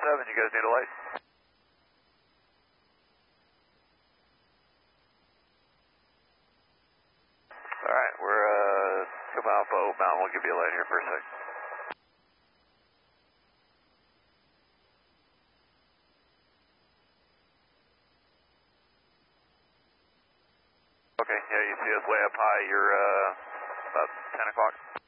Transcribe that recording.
7, you guys need a light? Alright, we're come off Oak Mountain, we'll give you a light here for a sec. Okay, yeah, you see us way up high, you're about 10 o'clock.